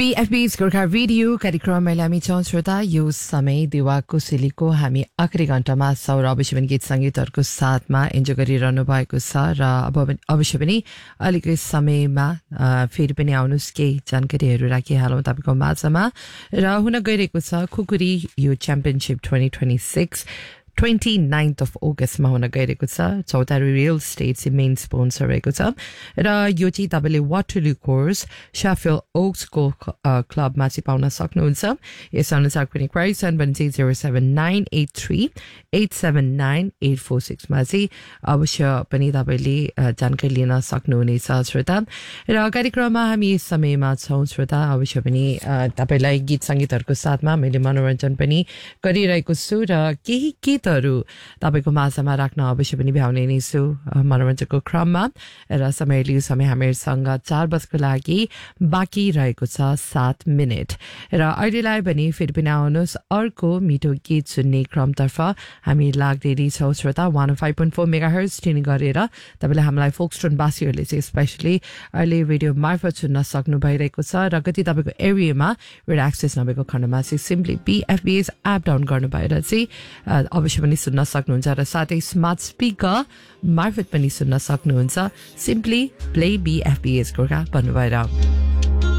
BFB's Gorkha radio कार्यक्रममा हामी छौँ श्रोता यो समय दिवाको सिलीको हामी आखिरी घण्टामा छौँ र अवश्य पनि गीत सङ्गीतहरूको साथमा इन्जोय गरिरहनु भएको छ र अब अवश्य पनि अलिकति समयमा फेरि पनि आउनुहोस् केही जानकारीहरू राखिहालौँ तपाईँको माझमा र हुन गइरहेको छ खुकुरी यो च्याम्पियनसिप 2026 29th of August मा हुन गइरहेको छ चौतारी रियल स्टेट चाहिँ मेन स्पोन्सर रहेको छ र यो चाहिँ तपाईँले वाटरलू कोर्स शेफिल्ड ओक्सको क्लबमा चाहिँ पाउन सक्नुहुन्छ यसअनुसार कुनै क्वारी छन् भने चाहिँ 0798387946 मा चाहिँ अवश्य पनि तपाईँले जानकारी लिन सक्नुहुनेछ श्रोता र कार्यक्रममा हामी यस समयमा छौँ श्रोता अवश्य पनि तपाईँलाई गीत सङ्गीतहरूको साथमा मैले मनोरञ्जन पनि गरिरहेको छु र केही गीतहरू तपाईँको माझमा राख्न अवश्य पनि भ्याउने नै छु मनोरञ्जनको क्रममा र समय लियो समय हामीहरूसँग 4 बजको लागि बाँकी रहेको छ 7 मिनट र अहिलेलाई भने फेरि पनि आउनुहोस् अर्को मिठो गीत सुन्ने क्रमतर्फ हामी लाग्दै छौँ श्रोता 105.4 मेगाहर्ज ट्युन गरेर तपाईँले हामीलाई फोक्सट्रोनवासीहरूले चाहिँ स्पेसली अहिले रेडियो मार्फत सुन्न सक्नु भइरहेको छ र कति तपाईँको एरियामा रेडियो एक्सेस नभएको खण्डमा चाहिँ सिम्पली BFBS एप डाउन गर्नु भएर चाहिँ अवश्य पनि सुन्न सक्नुहुन्छ र साथै स्मार्ट स्पिकर मार्फत पनि सुन्न सक्नुहुन्छ सिम्पली प्ले BFBS गोर्खा भन्नु भएर